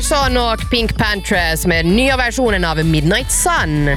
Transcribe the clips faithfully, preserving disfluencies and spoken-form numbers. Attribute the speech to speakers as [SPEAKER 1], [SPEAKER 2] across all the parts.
[SPEAKER 1] Saxon och Pink Panthers med nya versionen av Midnight Sun.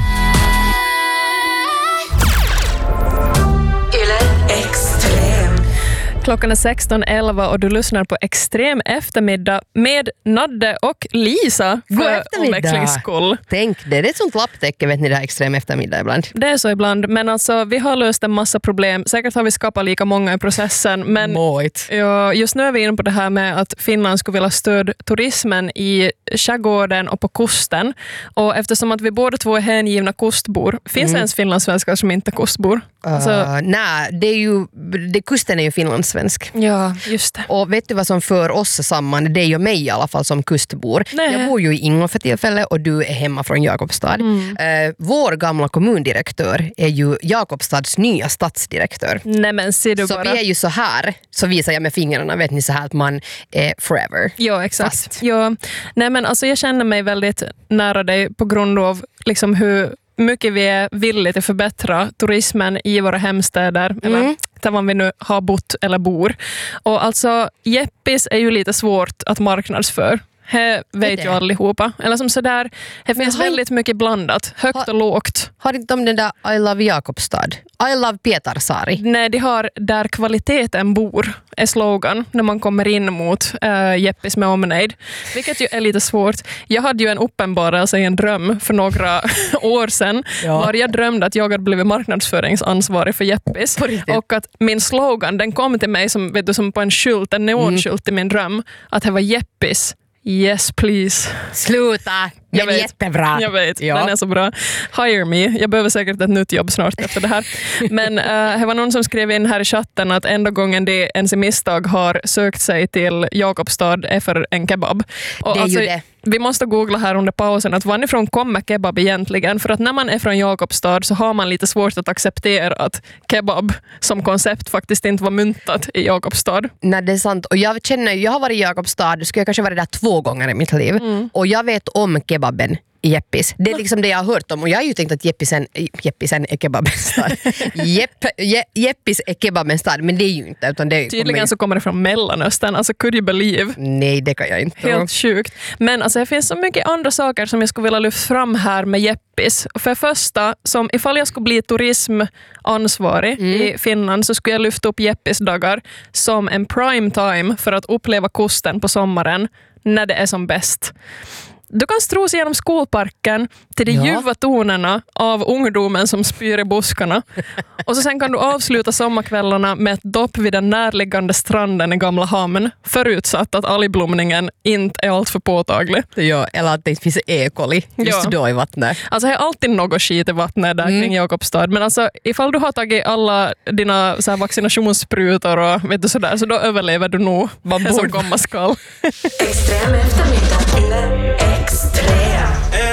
[SPEAKER 2] Klockan är sexton elva och du lyssnar på Extrem eftermiddag med Nadde och Lisa för omväxlingsskull.
[SPEAKER 1] Tänk det, det är ett sånt lapptäcke, vet ni, det här Extrem eftermiddag ibland.
[SPEAKER 2] Det är så ibland, men alltså vi har löst en massa problem. Säkert har vi skapat lika många i processen, men ja, just nu är vi inne på det här med att Finland skulle vilja stödja turismen i skärgården och på kusten. Och eftersom att vi båda två är hängivna kustbor, finns mm. det ens finlandssvenskar som inte är kustbor?
[SPEAKER 1] Uh, alltså, nej, det är ju, det, kusten är ju finlandssvensk.
[SPEAKER 2] Ja, just det.
[SPEAKER 1] Och vet du vad som för oss samman? Det är ju mig i alla fall som kustbor.
[SPEAKER 2] Nej.
[SPEAKER 1] Jag bor ju i Ingå för tillfället och du är hemma från Jakobstad. Mm. Uh, vår gamla kommundirektör är ju Jakobstads nya stadsdirektör.
[SPEAKER 2] Nej, men ser du
[SPEAKER 1] så
[SPEAKER 2] bara.
[SPEAKER 1] vi är ju så här, så visar jag med fingrarna, vet ni, så här att man är forever.
[SPEAKER 2] Ja, exakt. Ja. Nej, men alltså jag känner mig väldigt nära dig på grund av liksom hur mycket vi är villiga att förbättra turismen i våra hemstäder, mm. eller där man vi nu har bott eller bor. Och alltså, Jeppis är ju lite svårt att marknadsföra. Det vet det. ju allihopa. Eller som sådär, det finns har, väldigt mycket blandat, högt har, och lågt.
[SPEAKER 1] Har inte de den där I love Jakobstad? I love Pietarsaari?
[SPEAKER 2] Nej, de har där kvaliteten bor, är slogan när man kommer in mot äh, Jeppis med omnejd. Vilket ju är lite svårt. Jag hade ju en uppenbarelse i en dröm för några år sedan. Ja. Var jag drömde att jag hade blivit marknadsföringsansvarig för Jeppis. Och att min slogan, den kom till mig som, vet du, som på en skylt, en neonskylt mm. i min dröm. Att det var Jeppis. Yes, please.
[SPEAKER 1] Sluta.
[SPEAKER 2] Jag vet.
[SPEAKER 1] Jättebra.
[SPEAKER 2] Jag vet,
[SPEAKER 1] ja.
[SPEAKER 2] Den är så bra. Hire me. Jag behöver säkert ett nytt jobb snart efter det här. Men uh, det var någon som skrev in här i chatten att enda gången det ens i misstag har sökt sig till Jakobstad är för en kebab. Och
[SPEAKER 1] det är
[SPEAKER 2] alltså,
[SPEAKER 1] ju det.
[SPEAKER 2] Vi måste googla här under pausen att varifrån kommer kebab egentligen? För att när man är från Jakobstad så har man lite svårt att acceptera att kebab som koncept faktiskt inte var myntat i Jakobstad.
[SPEAKER 1] Nej, det är sant. Och jag känner, jag har varit i Jakobstad, skulle jag kanske vara där två gånger i mitt liv. Mm. Och jag vet om kebaben i Jeppis. Det är liksom det jag har hört om. Och jag har ju tänkt att Jeppisen, Jeppisen är kebabens stad. Jepp, Je, Jeppis är kebabens stad, men det är ju inte. Utan det
[SPEAKER 2] Tydligen
[SPEAKER 1] kommer...
[SPEAKER 2] så kommer det från Mellanöstern. Alltså, could you believe?
[SPEAKER 1] Nej, det kan jag inte.
[SPEAKER 2] Helt sjukt. Men alltså, det finns så mycket andra saker som jag skulle vilja lyfta fram här med Jeppis. För första, som ifall jag skulle bli turismansvarig mm. i Finland så skulle jag lyfta upp Jeppisdagar som en prime time för att uppleva kusten på sommaren när det är som bäst. Du kan stråsa genom skolparken till de ja. ljuva tonerna av ungdomen som spyr i buskarna. Och så sen kan du avsluta sommarkvällarna med ett dopp vid den närliggande stranden i Gamla hamn. Förutsatt att algblomningen inte är allt för påtaglig.
[SPEAKER 1] Ja, eller att det finns E. coli just ja. då i vattnet.
[SPEAKER 2] Alltså det är alltid något skit i vattnet där mm. kring Jakobstad. Men alltså ifall du har tagit alla dina så här, vaccinationssprutor och vet du sådär, så då överlever du nog vad som komma skall.
[SPEAKER 3] Extrem eftermiddag eller extrem.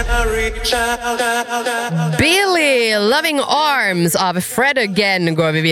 [SPEAKER 1] Billy, Loving Arms av Fred Again går vi vidare.